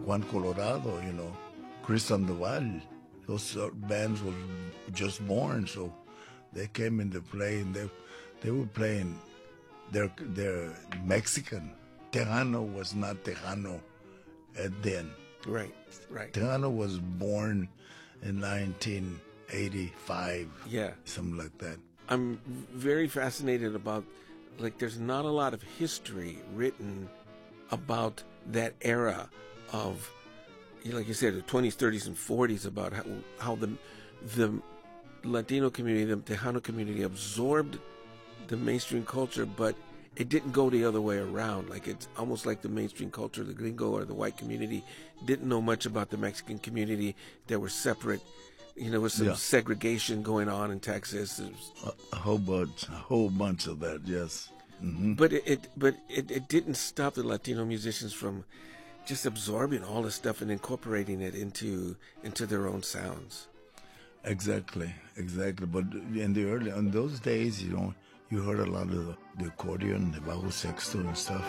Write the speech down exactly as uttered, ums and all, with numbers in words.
Juan Colorado, you know, Chris Sandoval. Those uh, bands were just born, so they came into play, and they they were playing. They're they're Mexican. Tejano was not Tejano at then. Right, right. Tejano was born in nineteen eighty-five. Yeah, something like that. I'm very fascinated about, like, there's not a lot of history written about that era of, like you said, the twenties, thirties, and forties, about how, how the the Latino community, the Tejano community, absorbed the mainstream culture, but it didn't go the other way around. Like, it's almost like the mainstream culture, the gringo or the white community, didn't know much about the Mexican community. They were separate. You know, there was some Yeah. segregation going on in Texas. It was, A, a whole bunch, a whole bunch of that. Yes. Mm-hmm. But it, it but it, it didn't stop the Latino musicians from just absorbing all this stuff and incorporating it into into their own sounds. Exactly, exactly. But in the early, in those days, you know, you heard a lot of the, the accordion, the bajo sexto and stuff.